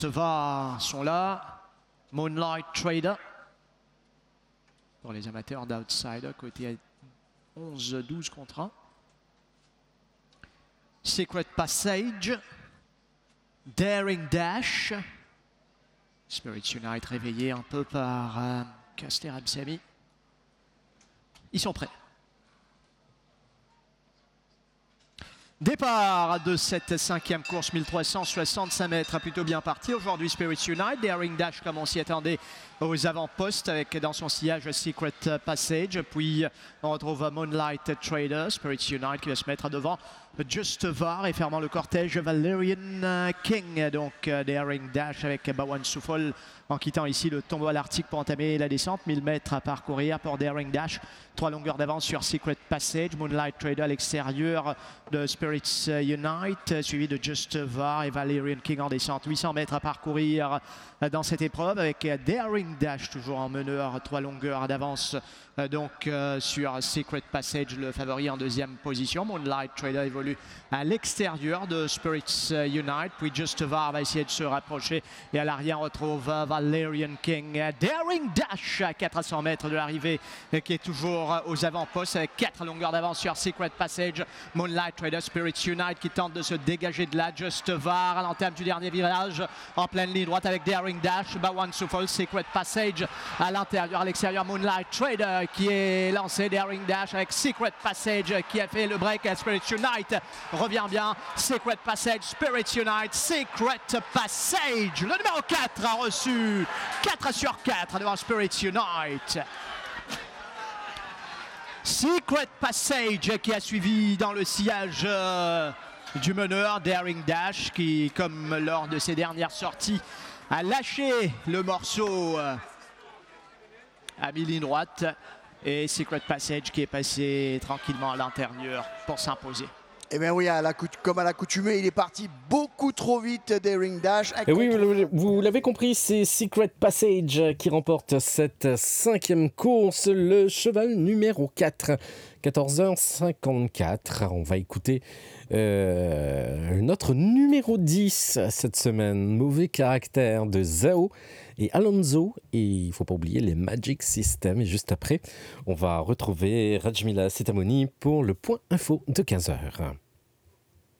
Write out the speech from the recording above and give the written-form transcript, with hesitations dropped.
Teva sont là. Moonlight Trader. Pour les amateurs d'outsider, côté 11-12 contre 1. Secret Passage. Daring Dash. Spirits Unite réveillé un peu par Caster Absami. Ils sont prêts. Départ de cette cinquième course, 1365 mètres, plutôt bien parti. Aujourd'hui, Spirits Unite, Daring Dash comme on s'y attendait aux avant-postes avec dans son sillage Secret Passage. Puis on retrouve Moonlight Trader, Spirits Unite qui va se mettre à devant. Just Var et fermant le cortège Valerian King. Donc Daring Dash avec Bawan Soufol en quittant ici le tombeau à l'Arctique pour entamer la descente. 1000 mètres à parcourir pour Daring Dash. 3 longueurs d'avance sur Secret Passage. Moonlight Trader à l'extérieur de Spirits Unite, suivi de Just Var et Valerian King en descente. 800 mètres à parcourir dans cette épreuve avec Daring Dash toujours en meneur. 3 longueurs d'avance donc sur Secret Passage, le favori en deuxième position. Moonlight Trader évolue à l'extérieur de Spirits Unite, puis Just Var va essayer de se rapprocher et à l'arrière on retrouve Valerian King. Daring Dash à 400 mètres de l'arrivée qui est toujours aux avant-postes avec 4 longueurs d'avance sur Secret Passage. Moonlight Trader, Spirits Unite qui tente de se dégager de là. Just Var à l'entame du dernier virage en pleine ligne droite avec Daring Dash. Bawan Soufol, Secret Passage à l'intérieur, à l'extérieur Moonlight Trader qui est lancé. Daring Dash avec Secret Passage qui a fait le break. Spirits Unite revient bien. Secret Passage, Spirits Unite, Secret Passage. Le numéro 4 a reçu 4 sur 4 devant Spirits Unite. Secret Passage qui a suivi dans le sillage du meneur Daring Dash qui, comme lors de ses dernières sorties, a lâché le morceau à mi-ligne droite. Et Secret Passage qui est passé tranquillement à l'intérieur pour s'imposer. Eh bien oui, comme à l'accoutumée, il est parti beaucoup trop vite, Daring Dash. Et oui, vous l'avez compris, c'est Secret Passage qui remporte cette cinquième course, le cheval numéro 4. 14h54, on va écouter notre numéro 10 cette semaine, Mauvais Caractère de Zao et Alonso, et il ne faut pas oublier les Magic System. Et juste après, on va retrouver Rajmila Setamoni pour le point info de 15h.